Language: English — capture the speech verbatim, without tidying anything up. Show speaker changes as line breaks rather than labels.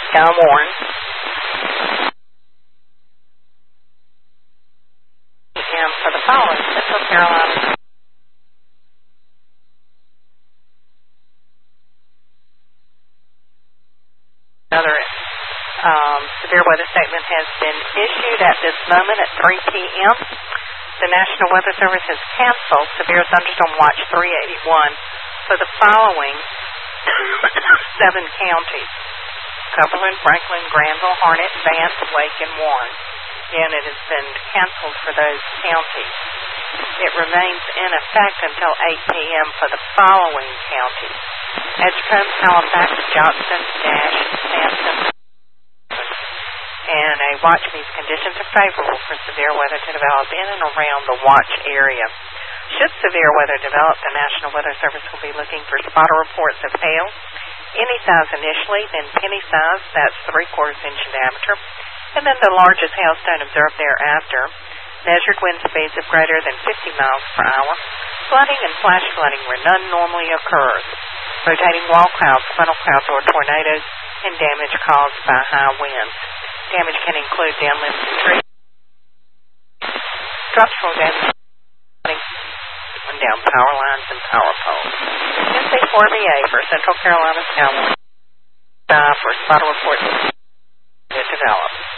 Sky warn. And for the following Central Carolina. Another um, severe weather statement has been issued at this moment at three p.m. The National Weather Service has canceled Severe Thunderstorm Watch three eighty-one for the following seven counties: Cumberland, Franklin, Granville, Harnett, Vance, Wake, and Warren. Again, it has been canceled for those counties. It remains in effect until eight p.m. for the following counties: Edgecombe, Halifax, Johnston, Nash, Sampson. And a watch means conditions are favorable for severe weather to develop in and around the watch area. Should severe weather develop, the National Weather Service will be looking for spotter reports of hail, any size initially, then penny size, that's three-quarters inch in diameter, and then the largest hailstone observed thereafter. Measured wind speeds of greater than fifty miles per hour, flooding and flash flooding where none normally occurs, rotating wall clouds, funnel clouds, or tornadoes, and damage caused by high winds. Damage can include downed limbs and trees, structural damage, and down power lines and power poles. N C four V A for Central Carolina Sky for spotter reports that develop.